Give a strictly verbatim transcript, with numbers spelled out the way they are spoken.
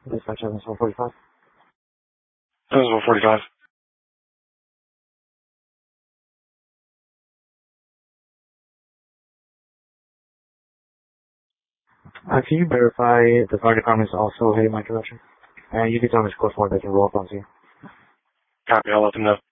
Dispatch Evans one forty-five. Evans one forty-five. Uh, can you verify the fire department is also heading my direction? And you can tell me score four, they can roll up onto you. Copy, I'll let them know.